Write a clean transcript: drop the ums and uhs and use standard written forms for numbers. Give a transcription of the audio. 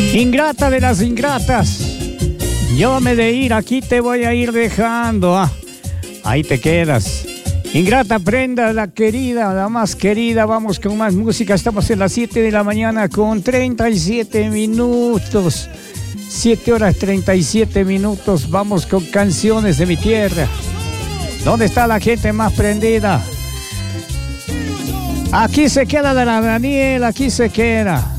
Ingrata de las ingratas. Yo me de ir, aquí te voy a ir dejando. Ahí te quedas. Ingrata prenda, la querida, la más querida. Vamos con más música. Estamos en las 7 de la mañana con 37 minutos. 7 horas 37 minutos. Vamos con canciones de mi tierra. ¿Dónde está la gente más prendida? Aquí se queda de la Daniel, aquí se queda.